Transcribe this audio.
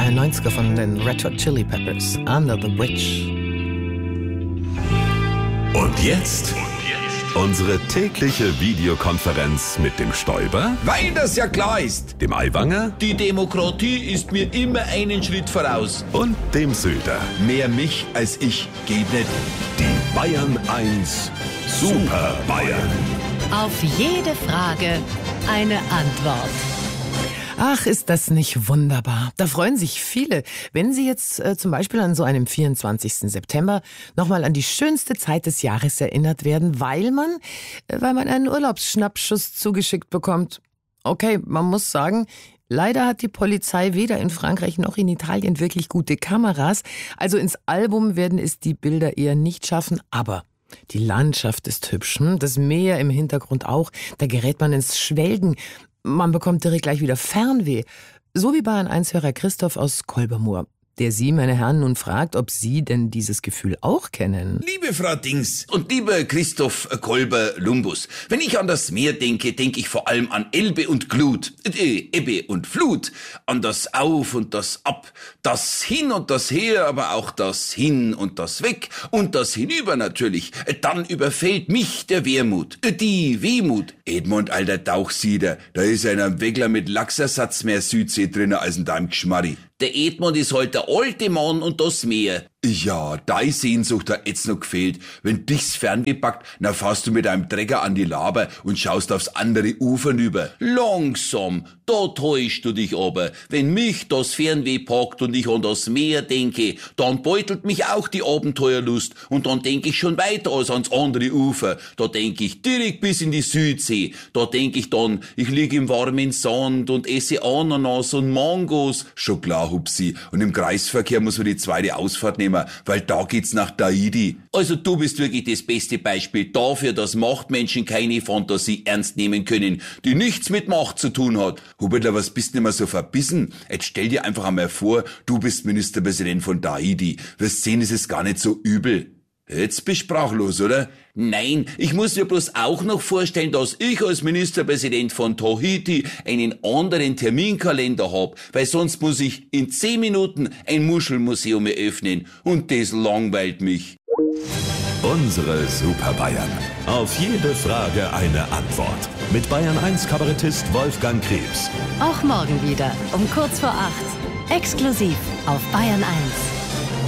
ein 90er von den Red Hot Chili Peppers, Under the Bridge. Und jetzt unsere tägliche Videokonferenz mit dem Stoiber, Weil das ja klar ist. dem Aiwanger Die Demokratie ist mir immer einen Schritt voraus. und dem Söder. Mehr mich als ich geht nicht. Die Bayern 1 Super Bayern. Auf jede Frage eine Antwort. Ach, ist das nicht wunderbar. Da freuen sich viele, wenn sie jetzt zum Beispiel an so einem 24. September nochmal an die schönste Zeit des Jahres erinnert werden, weil man einen Urlaubsschnappschuss zugeschickt bekommt. Okay, man muss sagen, leider hat die Polizei weder in Frankreich noch in Italien wirklich gute Kameras. Also ins Album werden es die Bilder eher nicht schaffen, aber die Landschaft ist hübsch, das Meer im Hintergrund auch, da gerät man ins Schwelgen. Man bekommt direkt gleich wieder Fernweh. So wie Bayern 1-Hörer Christoph aus Kolbermoor, der Sie, meine Herren, nun fragt, ob Sie denn dieses Gefühl auch kennen. Liebe Frau Dings und lieber Christoph Kolber-Lumbus, wenn ich an das Meer denke, denke ich vor allem an Elbe und Glut, Ebbe und Flut, an das Auf und das Ab, das Hin und das Her, aber auch das Hin und das Weg und das Hinüber natürlich. Dann überfällt mich der Wermut, die Wehmut. Edmund, alter Tauchsieder, da ist einer am Weggler mit Lachsersatz mehr Südsee drin als in deinem Geschmarri. Der Edmund ist halt der alte Mann und das Meer. Ja, deine Sehnsucht hat jetzt noch gefehlt. Wenn dich's Fernweh packt, dann fährst du mit einem Trecker an die Laber und schaust aufs andere Ufer rüber. Langsam, da täuschst du dich aber. Wenn mich das Fernweh packt und ich an das Meer denke, dann beutelt mich auch die Abenteuerlust und dann denke ich schon weiter als ans andere Ufer. Da denke ich direkt bis in die Südsee. Da denke ich dann, ich lieg im warmen Sand und esse Ananas und Mangos. Schon klar, Hupsi. Und im Kreisverkehr muss man die zweite Ausfahrt nehmen, weil da geht's nach Tahiti. Also du bist wirklich das beste Beispiel dafür, dass Machtmenschen keine Fantasie ernst nehmen können, die nichts mit Macht zu tun hat. Hubertler, was bist denn immer so verbissen? Jetzt stell dir einfach einmal vor, du bist Ministerpräsident von Tahiti. Wirst sehen, es ist gar nicht so übel. Jetzt bist du sprachlos, oder? Nein, ich muss mir bloß auch noch vorstellen, dass ich als Ministerpräsident von Tahiti einen anderen Terminkalender hab, weil sonst muss ich in 10 Minuten ein Muschelmuseum eröffnen und das langweilt mich. Unsere Super Bayern. Auf jede Frage eine Antwort. Mit Bayern 1 Kabarettist Wolfgang Krebs. Auch morgen wieder um kurz vor 8. Exklusiv auf Bayern 1.